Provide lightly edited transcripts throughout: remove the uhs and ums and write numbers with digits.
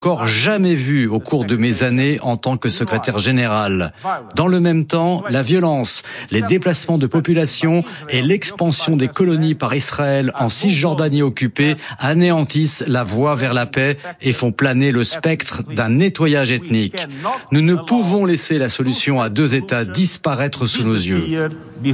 encore jamais vu au cours de mes années en tant que secrétaire général. Dans le même temps, la violence, les déplacements de population et l'expansion des colonies par Israël en Cisjordanie occupée anéantissent la voie vers la paix et font planer le spectre d'un nettoyage ethnique. Nous ne pouvons laisser la solution à deux États disparaître sous nos yeux.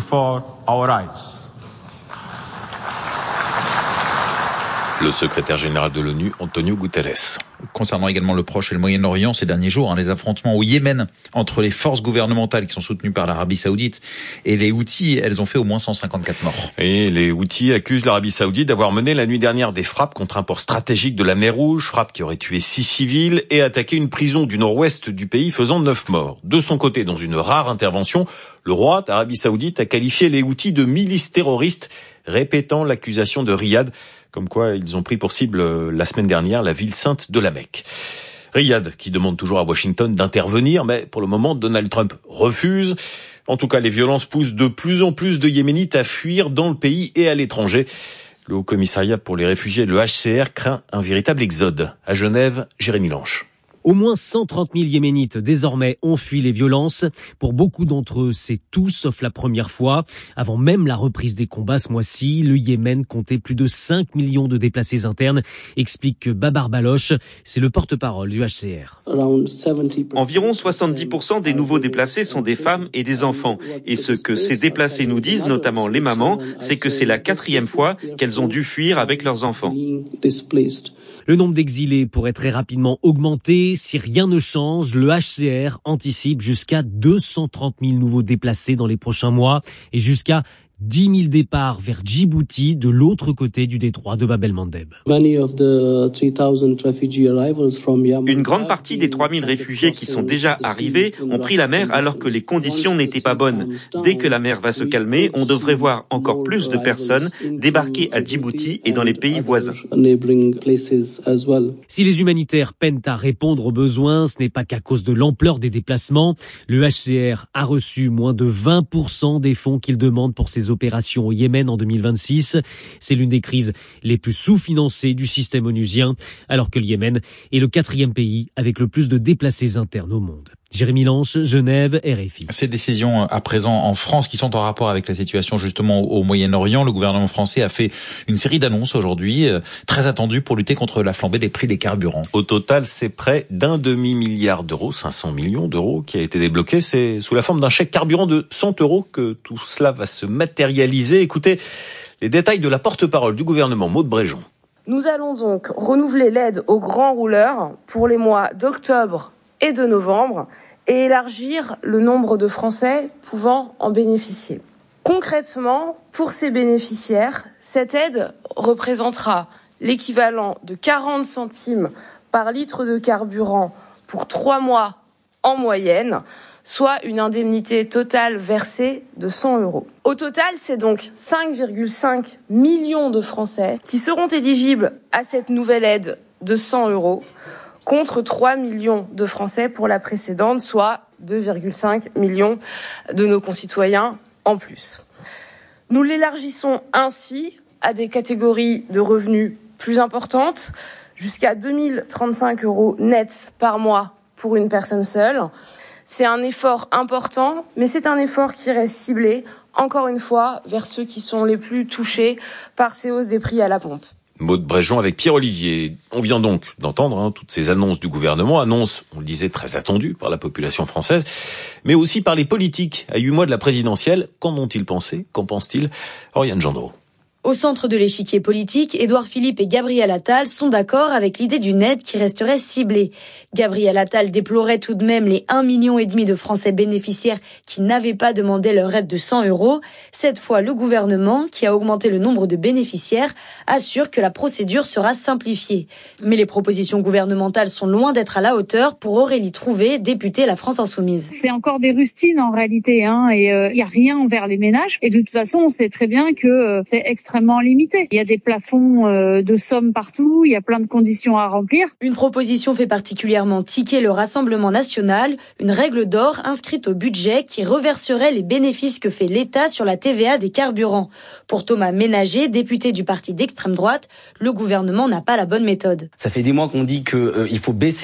Le secrétaire général de l'ONU, Antonio Guterres. Concernant également le Proche et le Moyen-Orient, ces derniers jours, les affrontements au Yémen entre les forces gouvernementales qui sont soutenues par l'Arabie Saoudite et les Houthis, elles ont fait au moins 154 morts. Et les Houthis accusent l'Arabie Saoudite d'avoir mené la nuit dernière des frappes contre un port stratégique de la mer Rouge, frappes qui auraient tué 6 civils et attaqué une prison du nord-ouest du pays faisant 9 morts. De son côté, dans une rare intervention, le roi d'Arabie Saoudite a qualifié les Houthis de milices terroristes, répétant l'accusation de Riyad, comme quoi ils ont pris pour cible la semaine dernière la ville sainte de la Mecque. Riyad qui demande toujours à Washington d'intervenir, mais pour le moment Donald Trump refuse. En tout cas, les violences poussent de plus en plus de Yéménites à fuir dans le pays et à l'étranger. Le Haut Commissariat pour les réfugiés, le HCR, craint un véritable exode. À Genève, Jérémy Lanche. Au moins 130 000 Yéménites désormais ont fui les violences. Pour beaucoup d'entre eux, c'est tout sauf la première fois. Avant même la reprise des combats ce mois-ci, le Yémen comptait plus de 5 millions de déplacés internes, explique Babar Baloch, c'est le porte-parole du HCR. Environ 70% des nouveaux déplacés sont des femmes et des enfants. Et ce que ces déplacés nous disent, notamment les mamans, c'est que c'est la 4e fois qu'elles ont dû fuir avec leurs enfants. Le nombre d'exilés pourrait très rapidement augmenter. Si rien ne change, le HCR anticipe jusqu'à 230 000 nouveaux déplacés dans les prochains mois et jusqu'à 10 000 départs vers Djibouti, de l'autre côté du détroit de Bab el-Mandeb. Une grande partie des 3 000 réfugiés qui sont déjà arrivés ont pris la mer alors que les conditions n'étaient pas bonnes. Dès que la mer va se calmer, on devrait voir encore plus de personnes débarquer à Djibouti et dans les pays voisins. Si les humanitaires peinent à répondre aux besoins, ce n'est pas qu'à cause de l'ampleur des déplacements. Le HCR a reçu moins de 20% des fonds qu'il demande pour ses opérations au Yémen en 2026. C'est l'une des crises les plus sous-financées du système onusien, alors que le Yémen est le 4e pays avec le plus de déplacés internes au monde. Jérémy Lanche, Genève, RFI. Ces décisions à présent en France qui sont en rapport avec la situation justement au Moyen-Orient, le gouvernement français a fait une série d'annonces aujourd'hui très attendues pour lutter contre la flambée des prix des carburants. Au total, c'est près d'1 demi-milliard d'euros, 500 millions d'euros qui a été débloqué. C'est sous la forme d'un chèque carburant de 100 euros que tout cela va se matérialiser. Écoutez les détails de la porte-parole du gouvernement, Maud Bréjon. Nous allons donc renouveler l'aide aux grands rouleurs pour les mois d'octobre et de novembre et élargir le nombre de Français pouvant en bénéficier. Concrètement, pour ces bénéficiaires, cette aide représentera l'équivalent de 40 centimes par litre de carburant pour 3 mois en moyenne, soit une indemnité totale versée de 100 euros. Au total, c'est donc 5,5 millions de Français qui seront éligibles à cette nouvelle aide de 100 euros, contre 3 millions de Français pour la précédente, soit 2,5 millions de nos concitoyens en plus. Nous l'élargissons ainsi à des catégories de revenus plus importantes, jusqu'à 2 035 euros nets par mois pour une personne seule. C'est un effort important, mais c'est un effort qui reste ciblé, encore une fois, vers ceux qui sont les plus touchés par ces hausses des prix à la pompe. Maud Bréjon avec Pierre Olivier. On vient donc d'entendre toutes ces annonces du gouvernement, annonces, on le disait, très attendues par la population française, mais aussi par les politiques. À 8 mois de la présidentielle, qu'en ont-ils pensé? Qu'en pensent-ils? Oriane Gendreau. Au centre de l'échiquier politique, Édouard Philippe et Gabriel Attal sont d'accord avec l'idée d'une aide qui resterait ciblée. Gabriel Attal déplorait tout de même les 1,5 million de Français bénéficiaires qui n'avaient pas demandé leur aide de 100 euros. Cette fois, le gouvernement, qui a augmenté le nombre de bénéficiaires, assure que la procédure sera simplifiée. Mais les propositions gouvernementales sont loin d'être à la hauteur pour Aurélie Trouvé, députée La France Insoumise. C'est encore des rustines en réalité, et il n'y a rien envers les ménages. Et de toute façon, on sait très bien que c'est extrêmement limité. Il y a des plafonds de sommes partout, il y a plein de conditions à remplir. Une proposition fait particulièrement tiquer le Rassemblement national, une règle d'or inscrite au budget qui reverserait les bénéfices que fait l'État sur la TVA des carburants. Pour Thomas Ménager, député du parti d'extrême droite, le gouvernement n'a pas la bonne méthode. Ça fait des mois qu'on dit qu'il faut baisser